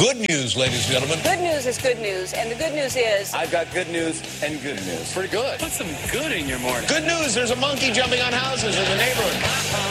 Good news, ladies and gentlemen. Good news is good news, and the good news is... I've got good news and good news. Pretty good. Put some good in your morning. Good news, there's a monkey jumping on houses in the neighborhood.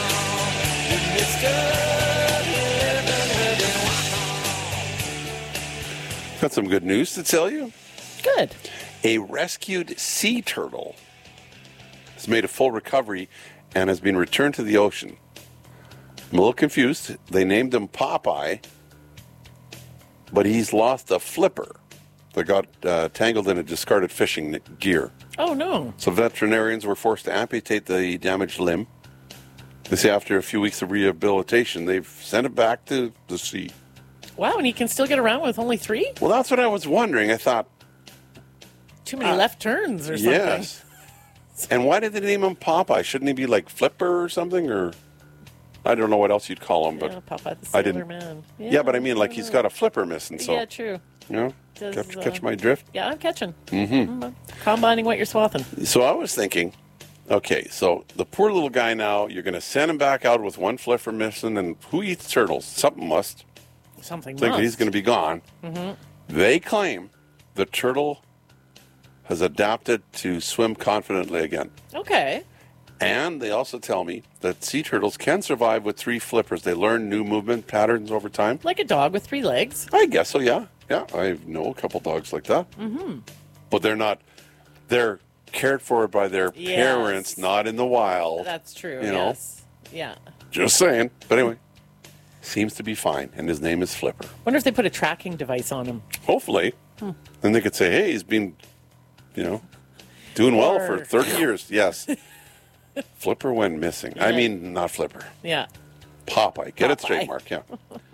Got some good news to tell you. Good. A rescued sea turtle has made a full recovery and has been returned to the ocean. I'm a little confused. They named him Popeye, but he's lost a flipper that got tangled in a discarded fishing gear. Oh, no. So veterinarians were forced to amputate the damaged limb. They say after a few weeks of rehabilitation, they've sent it back to the sea. Wow, and he can still get around with only 3? Well, that's what I was wondering. I thought... Too many left turns or something. Yes. And why did they name him Popeye? Shouldn't he be like Flipper or something? Or I don't know what else you'd call him, but Yeah, Popeye the I Sailor didn't. Man. Yeah, but I mean, like he's got a flipper missing. So Yeah, true. you know, Does, catch my drift. Yeah, I'm catching. Mm-hmm. Combining what you're swathing. So I was thinking, okay, so the poor little guy now, you're going to send him back out with one flipper missing, and who eats turtles? Something must. Something Thinking must. he's going to be gone. Mm-hmm. They claim the turtle has adapted to swim confidently again. Okay. And they also tell me that sea turtles can survive with 3 flippers. They learn new movement patterns over time. Like a dog with 3 legs. I guess so, yeah. Yeah, I know a couple dogs like that. Mm-hmm. But they're cared for by their parents, not in the wild. That's true, You know? yes. Yeah. Just saying. But anyway, seems to be fine. And his name is Flipper. Wonder if they put a tracking device on him. Hopefully. Then they could say, hey, he's been, doing well for Or- 30 years. Yes. Flipper went missing. I Yeah. mean, not Flipper. Yeah. Popeye. Get it straight, Popeye. Mark. Yeah.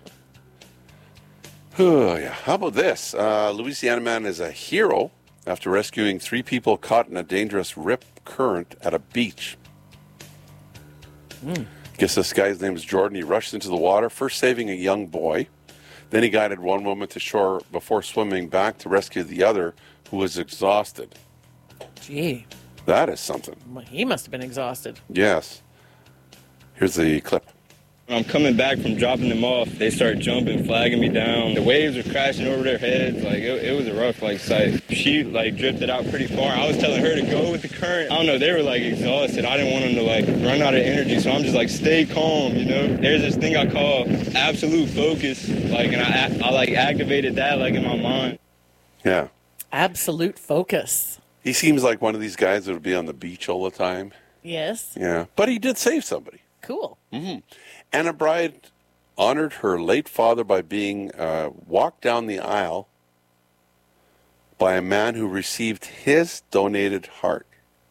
Oh, yeah. How about this? Louisiana man is a hero after rescuing 3 people caught in a dangerous rip current at a beach. Guess this guy's name is Jordan. He rushed into the water, first saving a young boy. Then he guided one woman to shore before swimming back to rescue the other, who was exhausted. Gee. That is something. Well, he must have been exhausted. Yes. Here's the clip. I'm coming back from dropping them off. They start jumping, flagging me down. The waves were crashing over their heads. Like it was a rough sight. She drifted out pretty far. I was telling her to go with the current. I don't know. They were exhausted. I didn't want them to run out of energy. So I'm just stay calm. There's this thing I call absolute focus. And I activated that in my mind. Yeah. Absolute focus. He seems like one of these guys that would be on the beach all the time. Yes. Yeah. But he did save somebody. Cool. Anna Bride honored her late father by being walked down the aisle by a man who received his donated heart.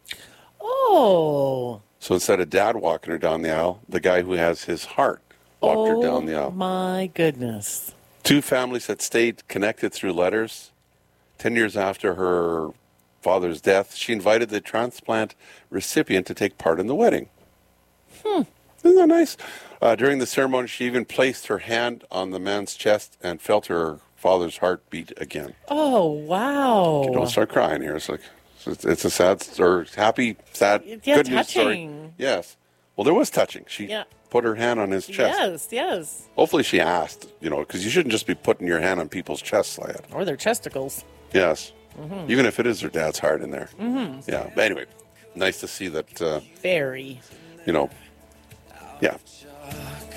Oh. So instead of dad walking her down the aisle, the guy who has his heart walked her down the aisle. My goodness. 2 families had stayed connected through letters. 10 years after her father's death, she invited the transplant recipient to take part in the wedding. Isn't that nice? During the ceremony, she even placed her hand on the man's chest and felt her father's heart beat again. Oh, wow. Don't start crying here. It's a sad or happy, sad, Yeah, good news story. touching. Yes. Well, there was touching. She put her hand on his chest. Yes. Hopefully she asked, because you shouldn't just be putting your hand on people's chests like that. Or their chesticles. Yes. Even if it is their dad's heart in there. Yeah. But anyway, nice to see that, Very. yeah.